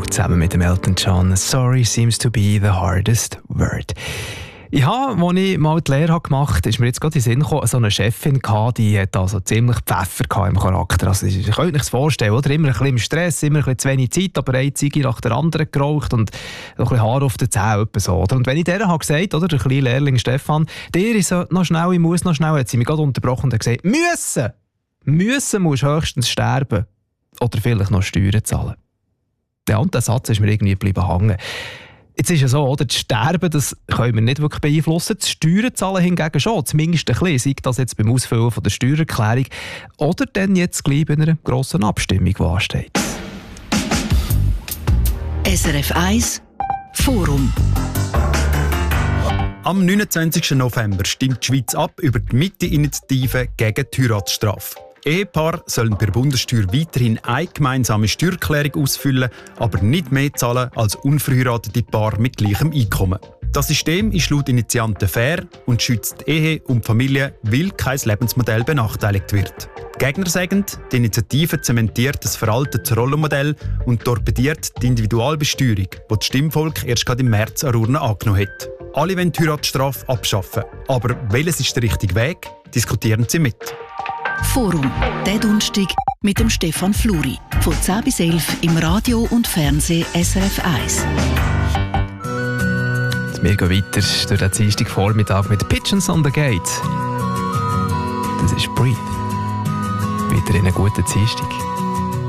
zusammen mit dem Elton John. Sorry seems to be the hardest word. Als ich mal die Lehre gemacht habe, ist mir jetzt gerade in den Sinn gekommen, so eine Chefin hatte, die hat also ziemlich Pfeffer im Charakter. Also, ich könnte mir das vorstellen, oder? Immer ein bisschen im Stress, immer ein bisschen zu wenig Zeit, aber eine Ziege nach der anderen geraucht und ein bisschen Haar auf den Zähnen. So, oder? Und wenn ich der gesagt habe, der kleine Lehrling Stefan, der ist so, noch schnell, ich muss noch schnell, hat sie mich gerade unterbrochen und hat gesagt, müssen musst höchstens sterben. Oder vielleicht noch Steuern zahlen. Ja, und der Satz ist mir irgendwie geblieben hängen. Jetzt ist es so, oder? Das Sterben, das können wir nicht wirklich beeinflussen. Das Steuern zahlen hingegen schon, zumindest ein bisschen. Sei das jetzt beim Ausfüllen von der Steuererklärung oder dann jetzt gleich bei einer grossen Abstimmung, die ansteht. SRF 1 Forum. Am 29. November stimmt die Schweiz ab über die Mitte-Initiative gegen die Heiratsstrafe. Ehepaare sollen per Bundessteuer weiterhin eine gemeinsame Steuererklärung ausfüllen, aber nicht mehr zahlen als unverheiratete Paare mit gleichem Einkommen. Das System ist laut Initianten fair und schützt die Ehe und die Familie, weil kein Lebensmodell benachteiligt wird. Die Gegner sagen, die Initiative zementiert das veraltete Rollenmodell und torpediert die Individualbesteuerung, die das Stimmvolk erst gerade im März an Urne angenommen hat. Alle wollen die Heiratsstrafe abschaffen. Aber welches ist der richtige Weg? Diskutieren sie mit. Forum, der Donnerstag mit dem Stefan Fluri. Von 10 bis 11 im Radio und Fernsehen SRF 1. Wir gehen weiter durch den Dienstagvormittag mit Pigeons on the Gate. Das ist Breathe. Wieder in einen guten Dienstag.